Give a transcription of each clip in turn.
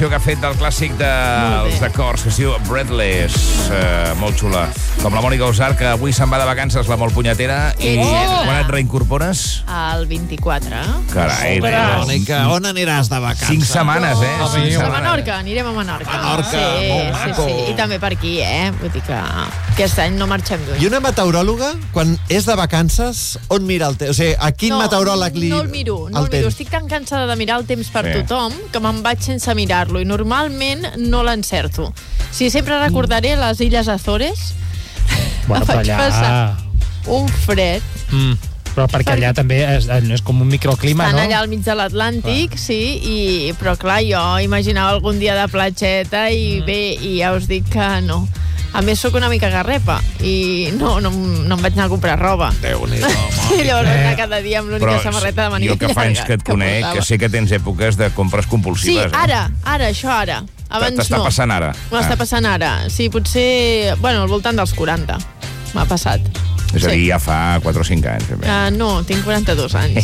que ha fet del clàssic dels acords, que es diu Breathless, molt xula. Com la Mònica Usar, que avui se'n va de vacances, la molt punyetera, i quan et reincorpores? El 24. Carai, Mònica, on aniràs de vacances? 5 setmanes, eh? A Menorca, anirem a Menorca. Sí. I també per aquí, Vull dir que aquest any no marxem lluny. I una meteoròloga, quan és de vacances, on mira el temps? O sigui, a quin meteoròleg li... No el miro. Estic tan cansada de mirar el temps per tothom que me'n vaig sense mirar-lo i normalment no l'encerto. Sempre recordaré les Illes Azores. Bueno, vaig passar un fred. Però perquè allà també és com un microclima, Estan no? allà al mig de l'Atlàntic, però clar, jo imaginava algun dia de platgeta i bé, i ja us dic que no. A més, sóc una mica garrepa i no em vaig anar a comprar roba. Déu-n'hi-do, I llavors vaig anar cada dia amb l'única samarreta de manilla jo que fa anys que et conec, que sé que tens èpoques de compres compulsives. Sí, ara. Abans no. T'està passant ara? M'està passant ara. Sí, potser, al voltant dels 40 m'ha passat. És a dir, ja fa 4 o 5 anys. No, tinc 42 anys,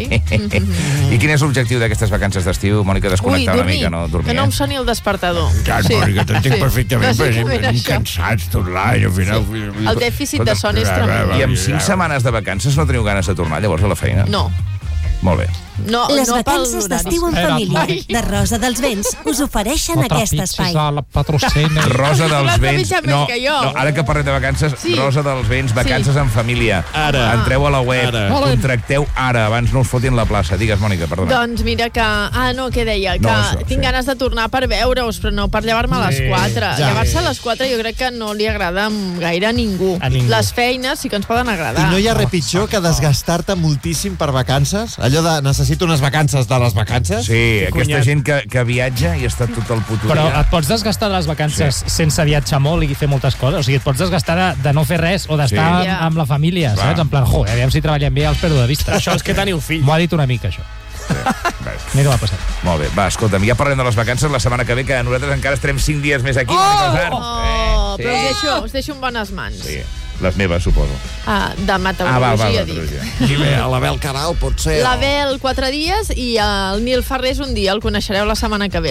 I quin és l'objectiu d'aquestes vacances d'estiu, Mònica? Desconnectar una mica, no? Dormir. Que no em soni el despertador. Ja, Mònica, t'entenc perfectament, perquè anem cansats tot l'any, al final... El dèficit de son és tremendo. I amb 5 setmanes de vacances no teniu ganes de tornar llavors a la feina? No. Molt bé. Les vacances d'estiu en família de Rosa dels Vents us ofereixen aquest espai. Rosa dels Vents. No, ara que parlem de vacances, Rosa dels Vents, vacances en família. Ara. Entreu a la web, contracteu ara, abans no us fotin la plaça. Digues, Mònica, perdona. Doncs mira que... què deia? Que tinc ganes de tornar per veure-us, però no per llevar-me a les 4. Llevar-se a les 4 jo crec que no li agrada gaire a ningú. Les feines sí que ens poden agradar. I no hi ha res pitjor que desgastar-te moltíssim per vacances? Allò de necessito unes vacances de les vacances? Sí, aquesta gent que viatja i està tot el puto dia. Però et pots desgastar de les vacances sense viatjar molt i fer moltes coses? O sigui, et pots desgastar de no fer res o d'estar amb la família, saps? En plan, aviam si treballem bé, els perdo de vista. Això és que teniu fills. M'ho ha dit una mica, això. Mira, m'ha passat. Molt bé, va, escolta'm, ja parlem de les vacances la setmana que ve, que nosaltres encara estarem 5 dies més aquí. Però us deixo en bones mans. Sí. Les meves, suposo. De meteorologia, dic. I bé, l'Abel Caral pot ser... L'Abel 4 dies i el Nil Ferrés un dia. El coneixereu la setmana que ve.